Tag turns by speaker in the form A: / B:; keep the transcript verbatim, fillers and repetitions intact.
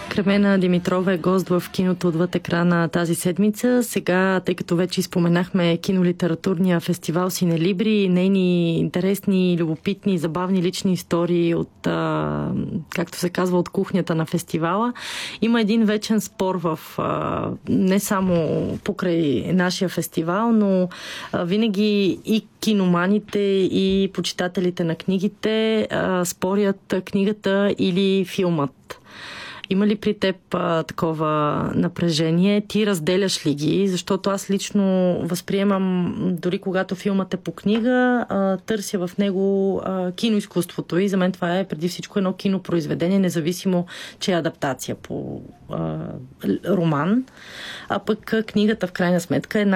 A: Кремена Димитрова е гост в киното отвъд екрана тази седмица. Сега, тъй като вече споменахме кинолитературния фестивал Синелибри, нейни интересни, любопитни, забавни лични истории от, а, както се казва, от кухнята на фестивала. Има един вечен спор в а, не само покрай нашия фестивал, но а, винаги и киноманите, и почитателите на книгите а, спорят книгата или филмът. Има ли при теб а, такова напрежение? Ти разделяш ли ги? Защото аз лично възприемам, дори когато филмът е по книга, а, търся в него а, киноизкуството и за мен това е преди всичко едно кинопроизведение, независимо, че е адаптация по а, роман. А пък книгата в крайна сметка е